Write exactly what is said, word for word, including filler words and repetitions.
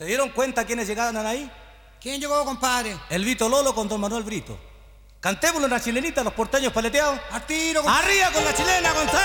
¿Se dieron cuenta quiénes llegaban ahí? ¿Quién llegó, compadre? El Vito Lolo con don Manuel Brito. Cantémosle una chilenita a los porteños paleteados. ¡A tiro, compadre! ¡Arriba con la chilena, Gonzalo!